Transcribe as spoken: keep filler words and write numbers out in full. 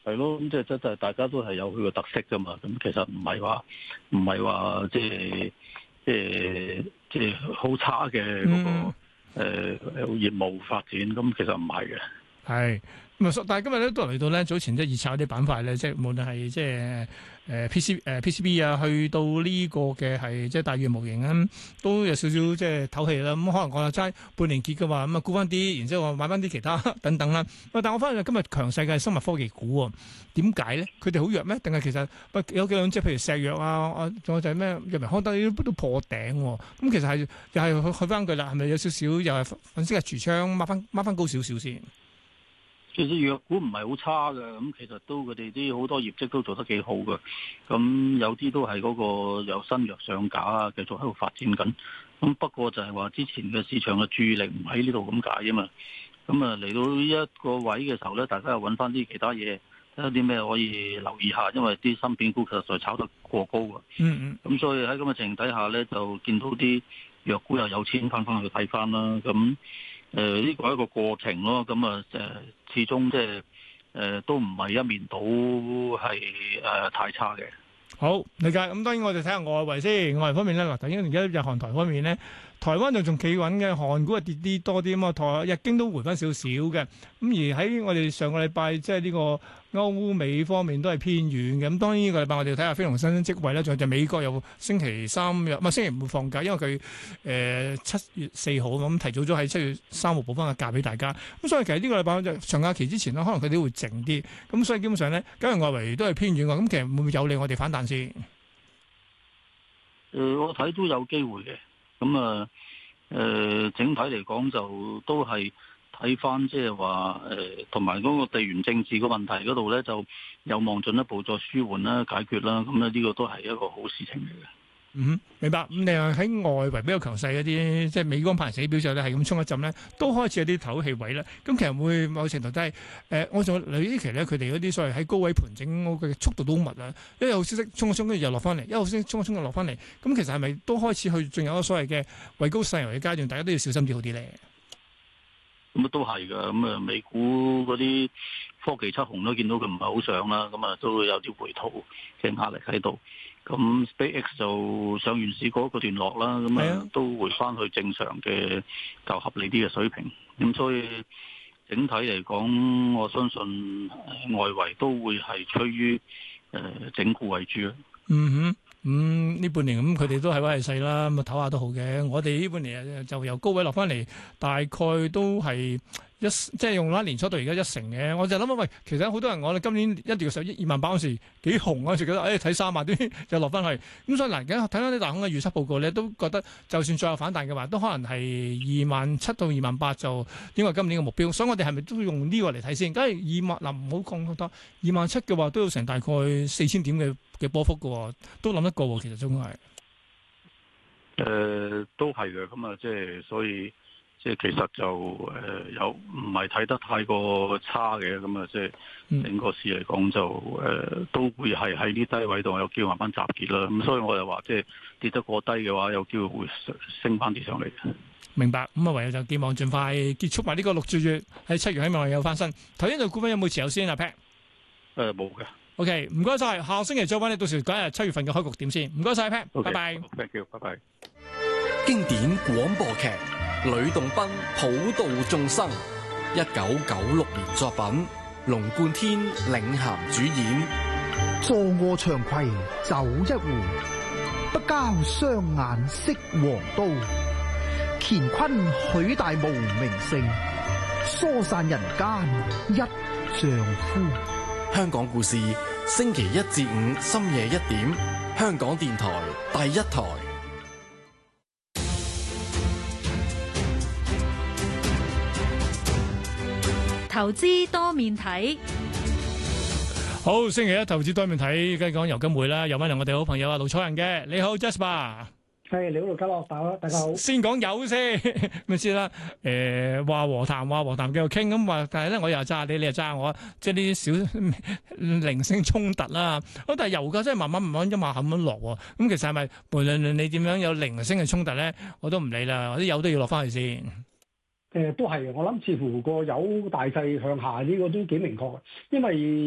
係咯，咁即係真係大家都係有佢個特色㗎嘛。咁其實唔係話唔係話即係即係即係好差嘅嗰、那個誒、嗯呃、業務發展。咁其實唔係嘅。 係咁啊！但係今日咧都嚟到咧早前即係熱炒啲板塊咧，即係無論係即係誒 P C 誒 P C B 啊，去到呢個嘅係即係大語模型啊，都有少少即係唞氣啦。咁可能講下齋半年結嘅話，咁啊沽翻啲，然之後我買翻啲其他等等啦。但係我發現今日強勢嘅係生物科技股喎，點解咧？佢哋好弱咩？定係其實不有幾兩隻譬如石藥啊，啊仲有就係咩藥明康德都都破頂喎。咁其實係又係去去翻佢啦，係咪有少少又係粉飾嘅櫥窗掹翻掹翻高少少先？ 其實藥股唔係好差嘅，咁其實都佢哋啲好多業績都做得幾好嘅，咁有啲都係嗰個有新藥上架啊，繼續喺度發展緊。咁不過就係話之前嘅市場嘅注意力唔喺呢度咁解啊嘛。咁啊嚟到呢一個位嘅時候咧，大家又揾翻啲其他嘢，睇下啲咩可以留意下，因為啲芯片股實在炒得過高啊。 嗯嗯。咁所以喺咁嘅情形底下咧，就見到啲藥股又有錢翻翻去睇翻啦。咁誒呢個係一個過程咯。咁啊誒。始終即係誒，都唔係一面倒係誒太差嘅。 好理解。咁當然我哋睇下外圍先，外圍方面咧嗱，頭先而家日韓台方面咧，台灣就仲企穩嘅，韓股啊跌啲多啲啊嘛，台日經都回翻少少嘅。咁而喺我哋上個禮拜即係呢個歐美方面都係偏軟嘅。咁當然呢個禮拜我哋睇下非農新增職位啦，仲有就美國又星期三日唔係星期五會放假，因為佢誒七月四號咁提早咗喺七月三號補翻個假俾大家。咁所以其實呢個禮拜就長假期之前咧，可能佢哋會靜啲。咁所以基本上咧，假如外圍都係偏軟嘅，咁其實會唔會有利我哋反彈先？誒、 呃，我睇都有機會嘅。咁啊，誒、呃，整體嚟講就都係睇翻，即係話誒，同埋嗰個地緣政治個問題嗰度咧，就有望進一步再舒緩啦、解決啦。咁咧呢個都係一個好事情嚟嘅。 嗯，明白。咁你話喺外圍比較強勢嗰啲，即係美光排死表上咧，係咁衝一陣咧，都開始有啲唞氣位啦。咁其實會某程度都係誒，我仲留意呢期咧，佢哋嗰啲所謂喺高位盤整嗰個速度都好密啊。一有消息衝一衝，跟住又落翻嚟；一有消息衝一衝，又落翻嚟。咁其實係咪都開始去，仲有所謂嘅位高勢危嘅階段？大家都要小心啲好啲咧。 咁啊都係噶。咁啊，美股嗰啲科技七雄都見到佢唔係好上啦，咁啊都會有啲回吐嘅壓力喺度。咁 SpaceX 就上完市嗰個段落啦，咁啊都回翻去正常嘅較合理啲嘅水平。咁所以整體嚟講，我相信外圍都會係趨於誒整固為主。 嗯哼。咁呢、嗯、半年咁佢哋都係威係勢啦，咁啊唞下都好嘅。我哋呢半年就由高位落翻嚟，大概都係一即係用啦年初到而家一成嘅。我就諗啊，喂，其實好多人我哋今年一月十一二萬八嗰時幾紅啊，就覺得誒睇三萬啲就落翻去。咁所以嗱，而家睇翻啲大行嘅預測報告咧，都覺得就算再有反彈嘅話，都可能係二萬七到二萬八就應該係今年嘅目標。所以我哋係咪都要用呢個嚟睇先？梗係二萬嗱，唔好講咁多，二萬七嘅話都要成大概四千點嘅嘅波幅嘅，都諗得過喎。其實真係， 誒、呃，都係嘅。咁啊，即係所以，即係其實就誒，有唔係睇得太過差嘅。咁啊，即係整個市嚟講就誒、呃，都會係喺啲低位度有機會慢慢集結啦。咁所以我就話，即係跌得過低嘅話，有機會會升翻啲上嚟嘅。 明白。咁啊，唯有就寄望盡快結束埋呢個六注月，喺七月希望有翻身。頭先就股份有冇持有先啊 Pat？ 誒，冇嘅。 OK，唔該晒，下星期再揾你，到時講下七月份嘅開局點先。唔該晒 Pat， 拜拜。 Thank you，拜拜。 經典廣播劇《呂洞賓普度眾生》，一九九六年作品，龍貫天領銜主演。 坐臥長葵酒一壺，不交雙眼色黃刀。乾坤許大無名姓，疏散人間一丈夫。 香港故事，星期一至五深夜一點，香港電台第一台。 投資多面睇。 好，星期一投資多面睇，梗係講油金匯啦，又翻嚟我哋好朋友啊，盧楚仁嘅，你好 Jasper。 係，你好，盧家樂，大家大家好。 先講油先，咪先啦。誒、呃，話和談，話和談繼續傾咁話，但係咧我又揸你，你又揸我，即係呢啲小零星衝突啦。咁但係油價真係慢慢慢慢一馬咁樣落喎。咁其實係咪無論你點樣有零星嘅衝突咧，我都唔理啦，啲油都要落翻去先。 誒、呃，都係，我諗似乎個油大勢向下呢個都幾明確，因為